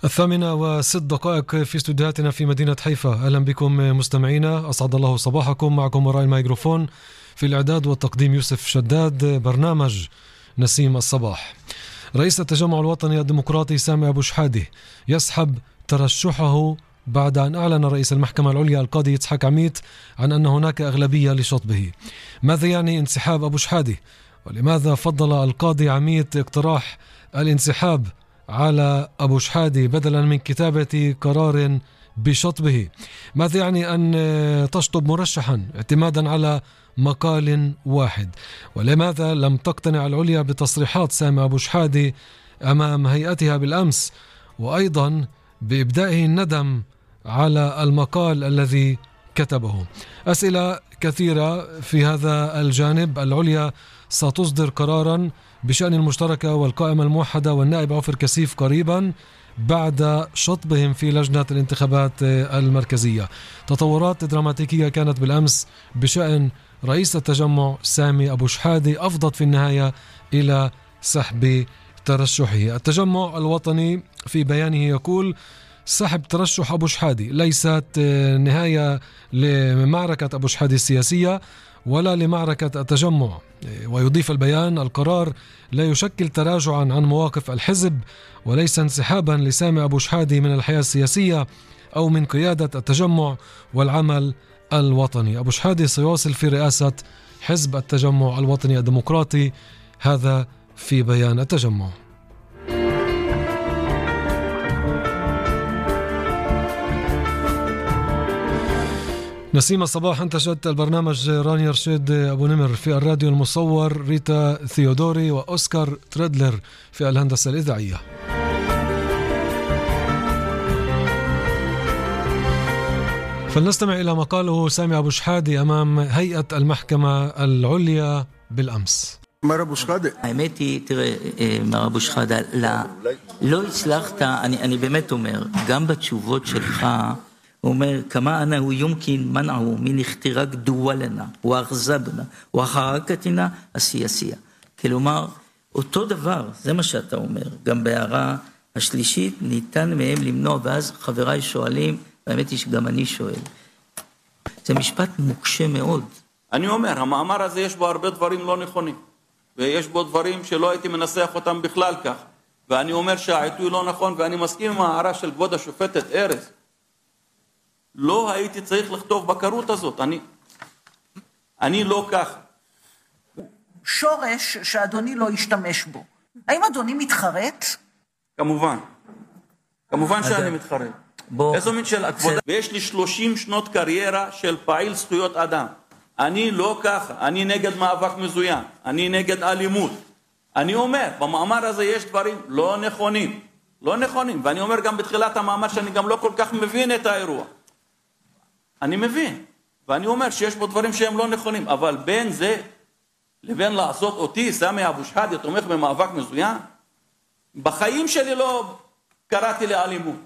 8:06 في استوديوهاتنا في مدينة حيفا. أهلا بكم مستمعينا، أسعد الله صباحكم. معكم وراء الميكروفون في الإعداد والتقديم يوسف شداد، برنامج نسيم الصباح. رئيس التجمع الوطني الديمقراطي سامي أبو شحادة يسحب ترشحه بعد أن أعلن رئيس المحكمة العليا القاضي يتحك عميت عن أن هناك أغلبية لشطبه. ماذا يعني انسحاب أبو شحادة؟ ولماذا فضل القاضي عميت اقتراح الانسحاب على أبو شحادة بدلا من كتابة قرار بشطبه؟ ماذا يعني أن تشطب مرشحا اعتمادا على مقال واحد؟ ولماذا لم تقتنع العليا بتصريحات سامي أبو شحادة أمام هيئتها بالأمس، وأيضا بإبدائه الندم على المقال الذي كتبه؟ أسئلة كثيرة في هذا الجانب. العليا ستصدر قرارا بشأن المشتركة والقائمة الموحدة والنائب عفر كسيف قريبا بعد شطبهم في لجنة الانتخابات المركزية. تطورات دراماتيكية كانت بالأمس بشأن رئيس التجمع سامي أبو شحادة أفضت في النهاية إلى سحب ترشحه. التجمع الوطني في بيانه يقول: سحب ترشح أبو شحادة ليست نهاية لمعركة أبو شحادة السياسية ولا لمعركة التجمع. ويضيف البيان: القرار لا يشكل تراجعا عن مواقف الحزب وليس انسحابا لسامي أبو شحادة من الحياة السياسية أو من قيادة التجمع والعمل الوطني. أبو شحادة سيواصل في رئاسة حزب التجمع الوطني الديمقراطي. هذا في بيان التجمع. نسيم الصباح انتجت البرنامج رانيا رشيد أبو نمر، في الراديو المصور ريتا ثيودوري وأوسكار تريدلر في الهندسة الإذاعية. فلنستمع إلى ما قاله سامي أبو شحادة أمام هيئة المحكمة العليا بالأمس. מר אבו שחאדה, האמת היא, תראה, מר אבו שחאדה, לא הצלחת, אני באמת אומר, גם בתשובות שלך, הוא אומר, כמה אנה הוא יומקין מנעו מן הכתירה גדועה לנה, הוא אכזבנה, הוא החרקתינה הסיאסיה. כלומר, אותו דבר, זה מה שאתה אומר, גם בהערה השלישית, ניתן מהם למנוע, ואז חבריי שואלים, באמת היא שגם אני שואל. זה משפט מוקשה מאוד. אני אומר, המאמר הזה יש בו הרבה דברים לא נכונים. ויש בו דברים שלא הייתי מנסח אותם בכלל כך. ואני אומר שהעיתוי לא נכון, ואני מסכים עם ההערה של כבוד השופטת ארז. לא הייתי צריך לכתוב בקרות הזאת. אני לא כך. שורש שאדוני לא ישתמש בו. האם אדוני מתחרט? כמובן. כמובן שאני מתחרט. איזו מין של כבוד. ויש לי 30 שנות קריירה של פעיל זכויות אדם. אני לא ככה, אני נגד מאבק מזוין, אני נגד אלימות. אני אומר, במאמר הזה יש דברים לא נכונים, לא נכונים, ואני אומר גם בתחילת המאמר שאני גם לא כל כך מבין את האירוע. אני מבין, ואני אומר שיש בו דברים שהם לא נכונים, אבל בין זה לבין לעשות אותי, סמי אבו שחאדה, תומך במאבק מזוין, בחיים שלי לא קראתי לאלימות.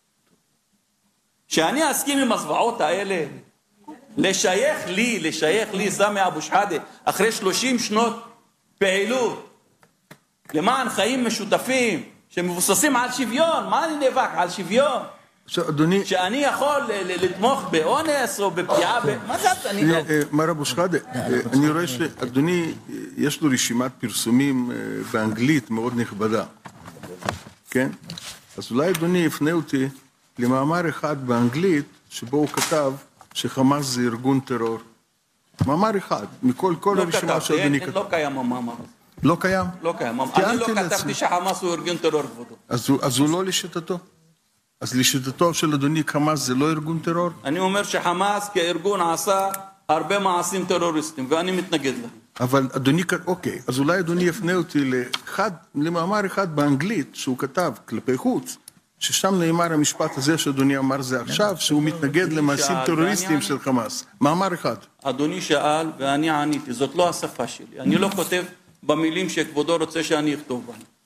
שאני אסכים עם הזוועות האלה, לשייך לי סמי אבו שחאדה אחרי 30 שנות פעילות למען חיים משותפים שמבוססים על שוויון. מה אני נאבק? על שוויון. אדוני, שאני יכול לתמוך באונס או בפגיעה מה זה? מר אבו שחאדה, אני רואה שאדוני יש לו רשימת פרסומים באנגלית מאוד נכבדה, כן? אז אולי אדוני יפנה אותי למאמר אחד באנגלית שבו הוא כתב שחמאס זה ארגון טרור. מאמר אחד, מכל הרשימה שאדוני כתב. לא קיים המאמר. לא קיים? לא קיים. אני לא כתבתי שחמאס הוא ארגון טרור, כבודו. אז הוא לא לשיטתו? אז לשיטתו של אדוני חמאס זה לא ארגון טרור? אני אומר שחמאס כארגון עשה הרבה מעשים טרוריסטים, ואני מתנגד לה. אבל אדוני, אוקיי, אז אולי אדוני יפנה אותי למאמר אחד באנגלית שהוא כתב כלפי חוץ, ששם נאמר המשפט הזה שאדוני אמר זה עכשיו, שהוא מתנגד למעשים טרוריסטיים של חמאס. מאמר אחד. אדוני שאל ואני עניתי, זאת לא השפה שלי. אני לא כותב במילים שכבודו רוצה שאני אכתוב בהם.